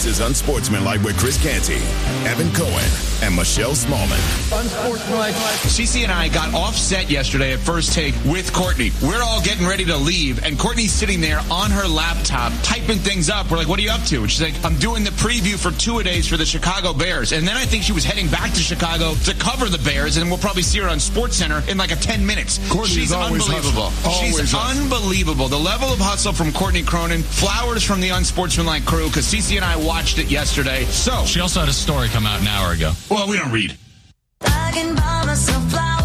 This is Unsportsmanlike with Chris Canty, Evan Cohen, and Michelle Smallman. Unsportsmanlike. CC and I got offset yesterday at First Take with Courtney. We're all getting ready to leave, and Courtney's sitting there on her laptop typing things up. We're like, what are you up to? And she's like, I'm doing the preview for two-a-days for the Chicago Bears. And then I think she was heading back to Chicago to cover the Bears, and we'll probably see her on SportsCenter in like a 10 minutes. She's unbelievable. She's unbelievable. The level of hustle from Courtney Cronin, flowers from the Unsportsmanlike crew, because CC and I watched it yesterday. So she also had a story come out an hour ago. Well, we don't read. I can buy myself flowers.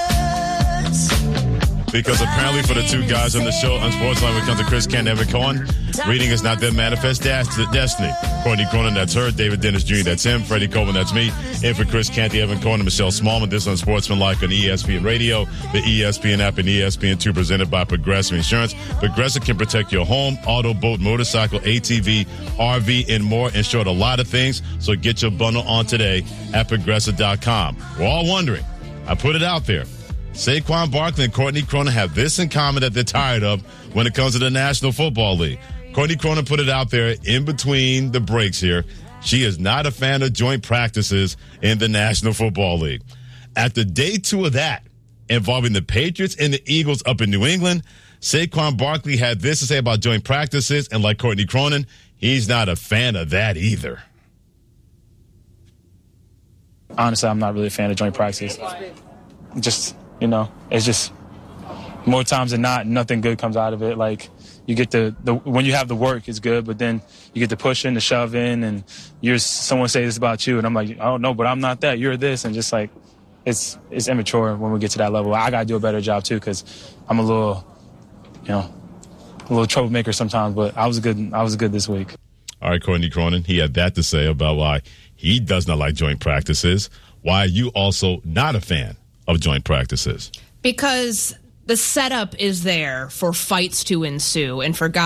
Because apparently for the two guys on the show, Unsportsmanlike, when it comes to Chris Canty and Evan Cohen, reading is not their manifest destiny. Courtney Cronin, that's her. David Dennis Jr., that's him. Freddie Coleman, that's me. And for Chris Canty, Evan Cohen, and Michelle Smallman, this is Unsportsmanlike on ESPN Radio, the ESPN app, and ESPN2, presented by Progressive Insurance. Progressive can protect your home, auto, boat, motorcycle, ATV, RV, and more. Insured a lot of things, so get your bundle on today at Progressive.com. We're all wondering. I put it out there. Saquon Barkley and Courtney Cronin have this in common that they're tired of when it comes to the National Football League. Courtney Cronin put it out there in between the breaks here. She is not a fan of joint practices in the National Football League. After day 2 of that, involving the Patriots and the Eagles up in New England, Saquon Barkley had this to say about joint practices, and like Courtney Cronin, he's not a fan of that either. Honestly, I'm not really a fan of joint practices. It's just more times than not, nothing good comes out of it. Like, you get the when you have the work, it's good, but then you get the push in, the shove in, and someone say this about you, and I'm like, oh no, but I'm not that. You're this, and just like, it's immature when we get to that level. I gotta do a better job too, because I'm a little troublemaker sometimes. But I was good this week. All right, Courtney Cronin, he had that to say about why he does not like joint practices. Why are you also not a fan of joint practices? Because the setup is there for fights to ensue and for guys